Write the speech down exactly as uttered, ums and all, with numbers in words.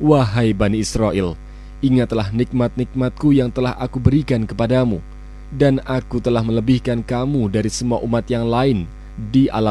Wahai Bani Israel, ingatlah nikmat-nikmatku yang telah aku berikan kepadamu, dan aku telah melebihkan kamu dari semua umat yang lain di alam